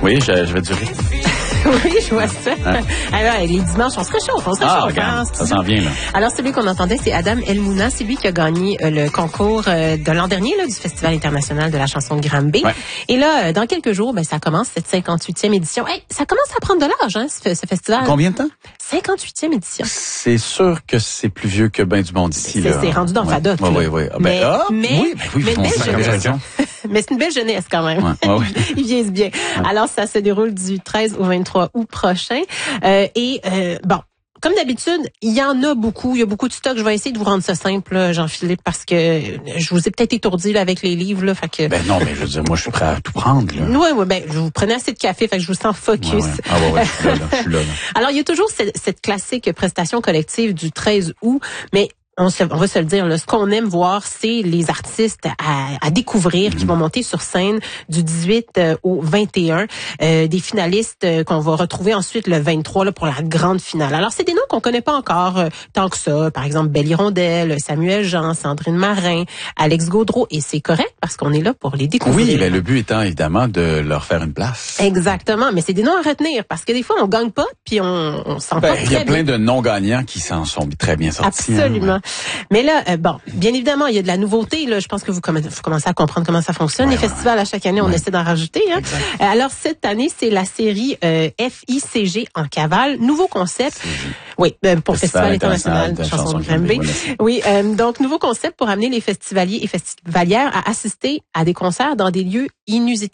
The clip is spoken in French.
Oui, je vais durer. Oui, je vois ça. Hein? Alors, les dimanches, on se réchauffe, Regarde, ça s'en vient, là. Alors, celui qu'on entendait, c'est Adam El-Mouna. C'est lui qui a gagné le concours de l'an dernier là, du Festival international de la chanson de Granby. Ouais. Et là, dans quelques jours, ça commence cette 58e édition. Hey, ça commence à prendre de l'âge, hein, ce festival. Combien de temps? 58e édition. C'est sûr que c'est plus vieux que ben du monde ici, là. C'est rendu dans le Fadoc. Oui. Mais mais c'est une belle jeunesse quand même. Ouais. Ils vieillissent bien. Ouais. Alors, ça se déroule du 13 au 23 août prochain. Bon, comme d'habitude, il y en a beaucoup. Il y a beaucoup de stock. Je vais essayer de vous rendre ça simple, là, Jean-Philippe, parce que je vous ai peut-être étourdi là, avec les livres. Là, fait que... Non, mais je veux dire, moi, je suis prêt à tout prendre. Oui, je vous prenais assez de café, fait que je vous sens focus. Ouais. Ah ouais, je suis là. Alors, il y a toujours cette classique prestation collective du 13 août, mais on va se le dire, là, ce qu'on aime voir, c'est les artistes à découvrir qui vont monter sur scène du 18 au 21. Des finalistes qu'on va retrouver ensuite le 23 là, pour la grande finale. Alors, c'est des noms qu'on connaît pas encore tant que ça. Par exemple, Belle Hirondelle, Samuel Jean, Sandrine Marin, Alex Gaudreau. Et c'est correct parce qu'on est là pour les découvrir. Oui, le but étant évidemment de leur faire une place. Exactement. Mais c'est des noms à retenir parce que des fois, on gagne pas puis on s'en porte très bien. Il y a plein de non-gagnants qui s'en sont très bien sortis. Absolument. Hein. Mais là, bien évidemment, il y a de la nouveauté. Là, je pense que vous commencez à comprendre comment ça fonctionne. Les festivals, à chaque année, on essaie d'en rajouter. Hein. Alors, cette année, c'est la série FICG en cavale. Nouveau concept. Oui, pour Festival international de chanson de Granby. Oui, donc, nouveau concept pour amener les festivaliers et festivalières à assister à des concerts dans des lieux inusités.